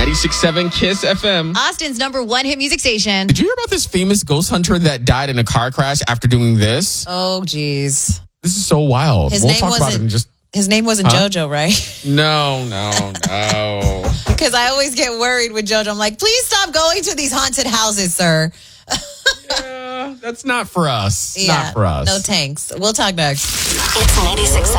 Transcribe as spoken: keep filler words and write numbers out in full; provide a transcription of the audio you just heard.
ninety-six point seven Kiss F M. Austin's number one hit music station. Did you hear about this famous ghost hunter that died in a car crash after doing this? Oh, geez. This is so wild. His we'll name talk about it wasn't- in just... His name wasn't Huh? JoJo, right? No, no, no. Because I always get worried with JoJo. I'm like, please stop going to these haunted houses, sir. Yeah, that's not for us. Yeah, Not for us. No thanks. We'll talk next. It's ninety-six